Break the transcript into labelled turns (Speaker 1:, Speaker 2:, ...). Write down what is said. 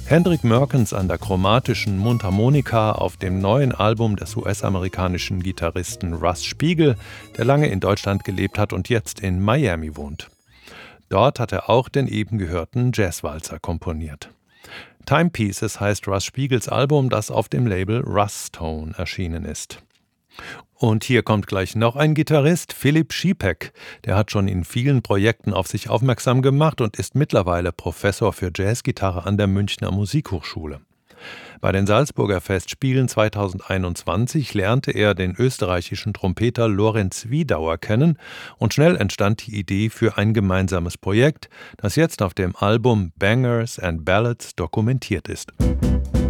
Speaker 1: Hendrik Merkens an der chromatischen Mundharmonika auf dem neuen Album des US-amerikanischen Gitarristen Russ Spiegel, der lange in Deutschland gelebt hat und jetzt in Miami wohnt. Dort hat er auch den eben gehörten Jazzwalzer komponiert. Timepieces heißt Russ Spiegels Album, das auf dem Label Russtone erschienen ist. Und hier kommt gleich noch ein Gitarrist, Philipp Schiepeck. Der hat schon in vielen Projekten auf sich aufmerksam gemacht und ist mittlerweile Professor für Jazzgitarre an der Münchner Musikhochschule. Bei den Salzburger Festspielen 2021 lernte er den österreichischen Trompeter Lorenz Wiedauer kennen und schnell entstand die Idee für ein gemeinsames Projekt, das jetzt auf dem Album Bangers and Ballads dokumentiert ist.